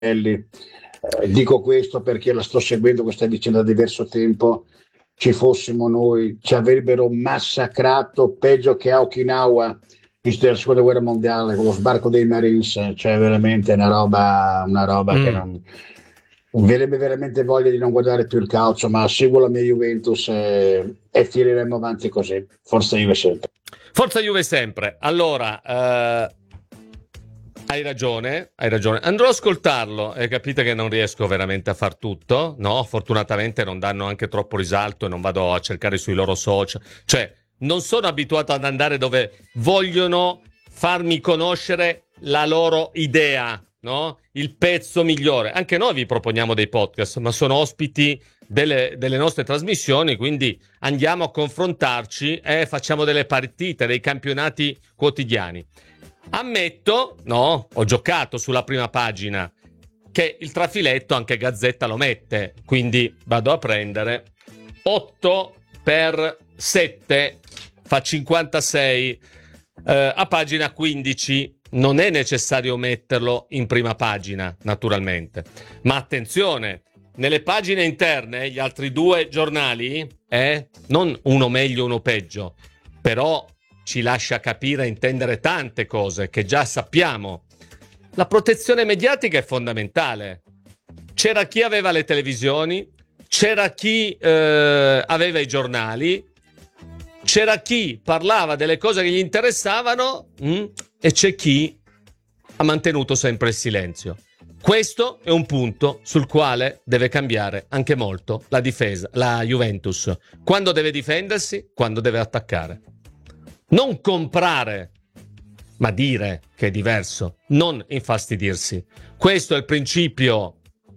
Dico questo perché la sto seguendo questa vicenda da diverso tempo. Ci fossimo noi, ci avrebbero massacrato peggio che a Okinawa visto la seconda guerra mondiale con lo sbarco dei Marines, cioè veramente una roba che Mm. non verrebbe veramente voglia di non guardare più il calcio, ma seguo la mia Juventus e tireremo avanti così. Forza Juve sempre. Forza Juve sempre. Allora, hai ragione. Andrò ad ascoltarlo e capite che non riesco veramente a far tutto, no? Fortunatamente non danno anche troppo risalto e non vado a cercare sui loro social. Cioè, non sono abituato ad andare dove vogliono farmi conoscere la loro idea, no? Il pezzo migliore. Anche noi vi proponiamo dei podcast, ma sono ospiti delle nostre trasmissioni, quindi andiamo a confrontarci e facciamo delle partite, dei campionati quotidiani. Ammetto, no, ho giocato sulla prima pagina che il trafiletto anche Gazzetta lo mette, quindi vado a prendere 8 per 7 fa 56 a pagina 15. Non è necessario metterlo in prima pagina, naturalmente, ma attenzione, nelle pagine interne gli altri due giornali, non uno meglio uno peggio, però ci lascia capire e intendere tante cose che già sappiamo. La protezione mediatica è fondamentale. C'era chi aveva le televisioni, c'era chi aveva i giornali, c'era chi parlava delle cose che gli interessavano e c'è chi ha mantenuto sempre il silenzio. Questo è un punto sul quale deve cambiare anche molto la difesa, la Juventus. Quando deve difendersi, quando deve attaccare. Non comprare, ma dire che è diverso, non infastidirsi. Questo è il principio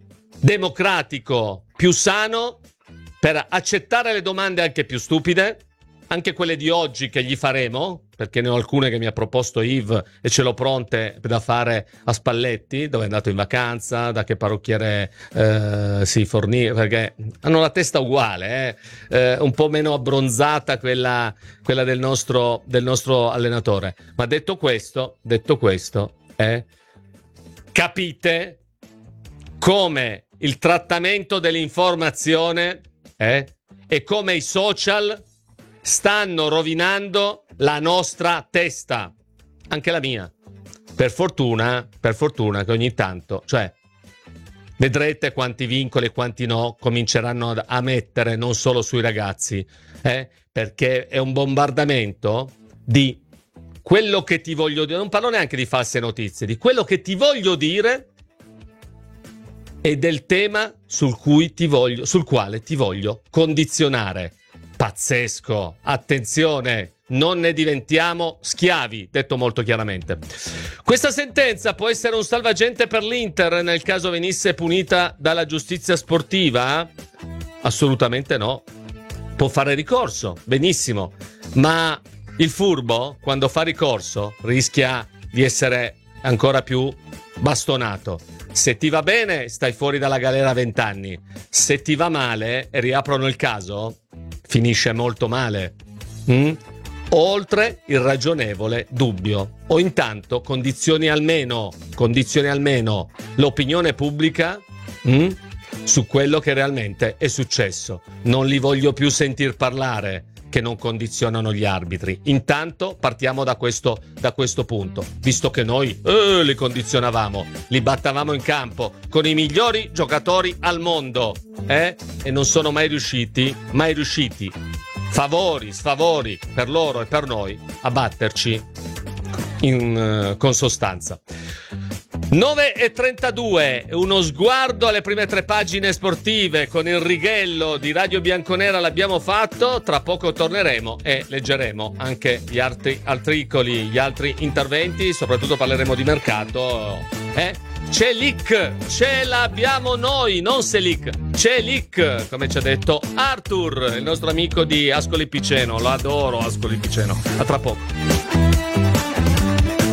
democratico più sano per accettare le domande anche più stupide, anche quelle di oggi che gli faremo, perché ne ho alcune che mi ha proposto Yves e ce l'ho pronte da fare a Spalletti, dove è andato in vacanza, da che parrucchiere si fornì, perché hanno la testa uguale, un po' meno abbronzata quella del nostro allenatore. Ma detto questo, capite come il trattamento dell'informazione e come i social stanno rovinando la nostra testa, anche la mia. Per fortuna che ogni tanto, cioè, vedrete quanti vincoli e quanti no cominceranno a mettere, non solo sui ragazzi, perché è un bombardamento di quello che ti voglio dire. Non parlo neanche di false notizie, di quello che ti voglio dire e del tema sul quale ti voglio condizionare. Pazzesco, attenzione, non ne diventiamo schiavi, detto molto chiaramente. Questa sentenza può essere un salvagente per l'Inter nel caso venisse punita dalla giustizia sportiva? Assolutamente no. Può fare ricorso, benissimo, ma il furbo, quando fa ricorso, rischia di essere ancora più bastonato. Se ti va bene, stai fuori dalla galera 20 anni. Se ti va male e riaprono il caso, finisce molto male. Oltre il ragionevole dubbio. O intanto condizioni almeno l'opinione pubblica su quello che realmente è successo. Non li voglio più sentir parlare che non condizionano gli arbitri. Intanto partiamo da questo punto, visto che noi li condizionavamo, li battavamo in campo con i migliori giocatori al mondo, e non sono mai riusciti, favori, sfavori per loro e per noi, a batterci con sostanza. 9:32, uno sguardo alle prime tre pagine sportive con il righello di Radio Bianconera l'abbiamo fatto, tra poco torneremo e leggeremo anche gli altri articoli, gli altri interventi, soprattutto parleremo di mercato. Celic, ce l'abbiamo noi, non Selic, Celic, come ci ha detto Arthur, il nostro amico di Ascoli Piceno, lo adoro Ascoli Piceno, a tra poco.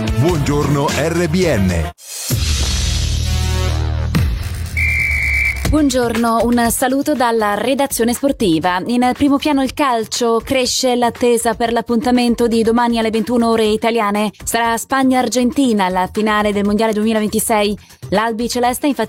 Buongiorno RBN. Buongiorno, un saluto dalla redazione sportiva. In primo piano il calcio, cresce l'attesa per l'appuntamento di domani alle 21 ore italiane. Sarà Spagna-Argentina la finale del Mondiale 2026. L'Albi Celeste infatti